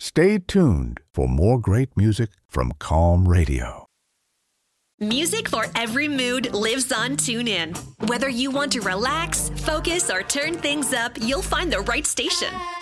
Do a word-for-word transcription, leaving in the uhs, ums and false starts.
Stay tuned for more great music from Calm Radio. Music for every mood lives on TuneIn. Whether you want to relax, focus, or turn things up, you'll find the right station.